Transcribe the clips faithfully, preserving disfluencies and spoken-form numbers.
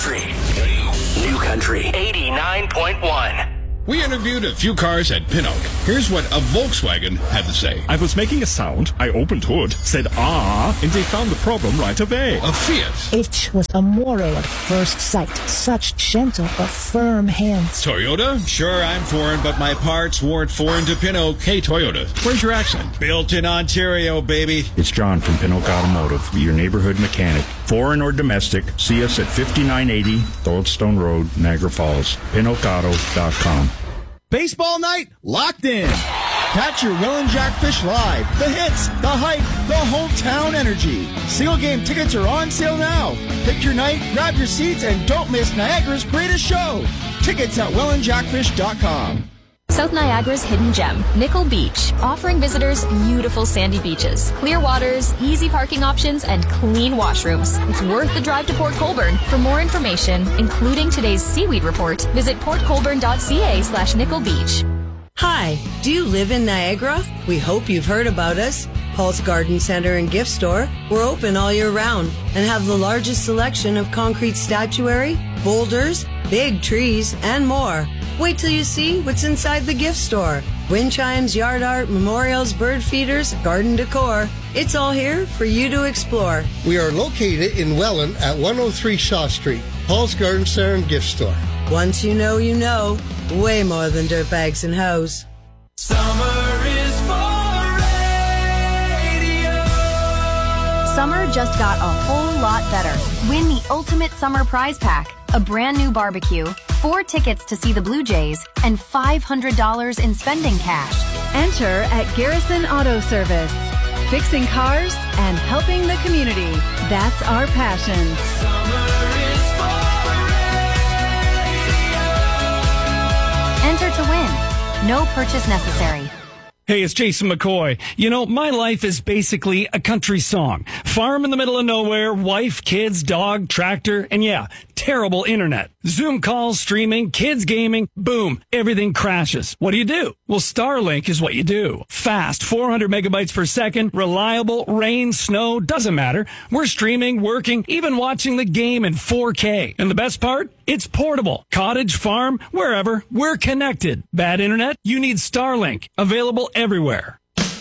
Country. New Country eighty-nine point one. We interviewed a few cars at Pinnock. Here's what a Volkswagen had to say. I was making a sound, I opened hood, said ah, and they found the problem right away. A Fiat. It was a moral at first sight. Such gentle but firm hands. Toyota. Sure, I'm foreign, but my parts weren't foreign to Pinnock. Hey, Toyota. Where's your accent? Built in Ontario, baby. It's John from Pinnock Automotive, your neighborhood mechanic. Foreign or domestic, see us at fifty-nine eighty Goldstone Road, Niagara Falls. pinnock auto dot com. Baseball night locked in. Catch your Will and Jack Fish live. The hits, the hype, the hometown energy. Single game tickets are on sale now. Pick your night, grab your seats, and don't miss Niagara's greatest show. Tickets at will and jack fish dot com. South Niagara's hidden gem, Nickel Beach, offering visitors beautiful sandy beaches, clear waters, easy parking options, and clean washrooms. It's worth the drive to Port Colborne. For more information, including today's seaweed report, visit portcolborne.ca slash Nickel Beach. Hi, do you live in Niagara? We hope you've heard about us. Paul's Garden Center and Gift Store. We're open all year round and have the largest selection of concrete statuary, boulders, big trees, and more. Wait till you see what's inside the gift store. Wind chimes, yard art, memorials, bird feeders, garden decor. It's all here for you to explore. We are located in Welland at one oh three Shaw Street. Paul's Garden Center and Gift Store. Once you know, you know. Way more than dirt bags and hoes. Summer is for radio. Summer just got a whole lot better. Win the ultimate summer prize pack. A brand new barbecue, four tickets to see the Blue Jays, and five hundred dollars in spending cash. Enter at Garrison Auto Service. Fixing cars and helping the community. That's our passion. Summer is for radio. Enter to win. No purchase necessary. Hey, it's Jason McCoy. You know, my life is basically a country song. Farm in the middle of nowhere, wife, kids, dog, tractor, and yeah, terrible internet. Zoom calls, streaming, kids gaming, boom, everything crashes. What do you do? Well, Starlink is what you do. Fast, four hundred megabytes per second, reliable, rain, snow, doesn't matter. We're streaming, working, even watching the game in four K. And the best part? It's portable. Cottage, farm, wherever, we're connected. Bad internet? You need Starlink. Available everywhere.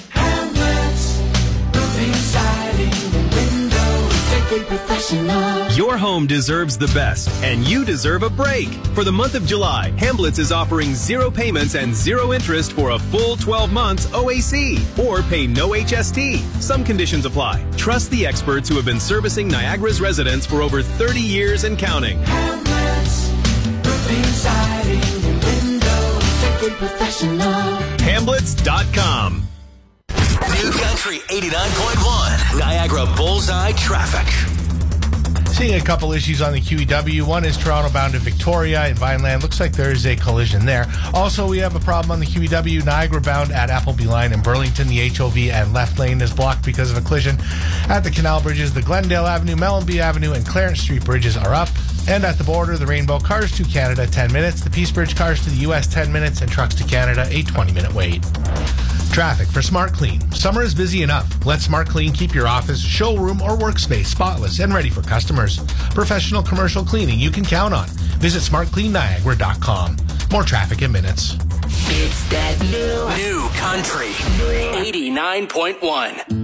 Your home deserves the best, and you deserve a break. For the month of July, Hamblets is offering zero payments and zero interest for a full twelve months O A C, or pay no H S T. Some conditions apply. Trust the experts who have been servicing Niagara's residents for over thirty years and counting. Hamblets, roofing, siding, and windows, take it professional. Hamblets dot com. New Country eighty-nine point one. Niagara Bullseye Traffic. Seeing a couple issues on the Q E W. One is Toronto bound to Victoria in Vineland. Looks like there is a collision there. Also, we have a problem on the Q E W. Niagara bound at Appleby Line in Burlington. The H O V and left lane is blocked because of a collision. At the canal bridges, the Glendale Avenue, Mellenby Avenue, and Clarence Street bridges are up. And at the border, the Rainbow cars to Canada, ten minutes. The Peace Bridge cars to the U S, ten minutes. And trucks to Canada, a twenty-minute wait. Traffic for Smart Clean. Summer is busy enough. Let Smart Clean keep your office, showroom, or workspace spotless and ready for customers. Professional commercial cleaning you can count on. Visit smart clean niagara dot com. More traffic in minutes. It's that new, new country eighty-nine point one.